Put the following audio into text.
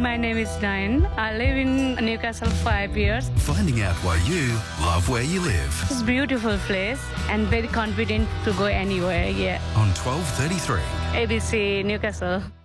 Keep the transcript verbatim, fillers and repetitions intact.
My name is Diane. I live in Newcastle five years. Finding out why you love where you live. It's a beautiful place and very confident to go anywhere. Yeah. On twelve thirty-three. A B C Newcastle.